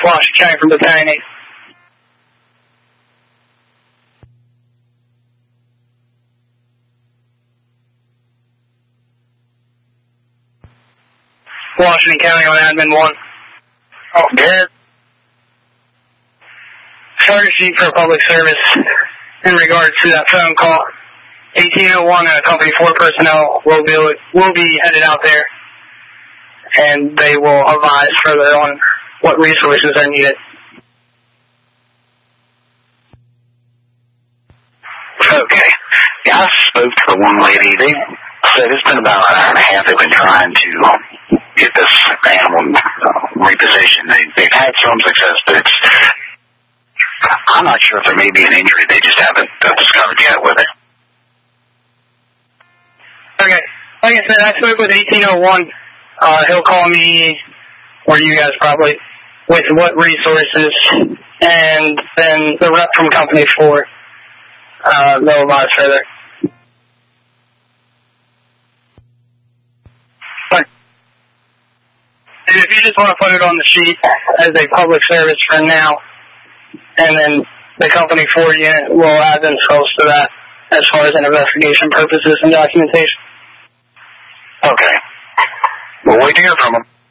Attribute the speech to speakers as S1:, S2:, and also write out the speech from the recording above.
S1: Washington County from Battalion 8. Washington County on Admin 1.
S2: Oh, good.
S1: Sergeant Sheep for public service in regards to that phone call. 1801 and Company 4 personnel will be headed out there, and they will advise further on what resources are needed.
S2: Okay. Yeah, I spoke to the one lady. They said it's been about an hour and a half they've been trying to get this animal repositioned. They've had some success, but I'm not sure if there may be an injury. They just haven't discovered yet with it.
S1: Okay. Like I said, I spoke with 1801. He'll call me, or you guys probably, with what resources, and then the rep from Company 4, they'll advise further. And if you just want to put it on the sheet as a public service for now, and then the Company 4 unit will add themselves to that as far as an investigation purposes and documentation.
S2: Okay. We'll wait to hear from them.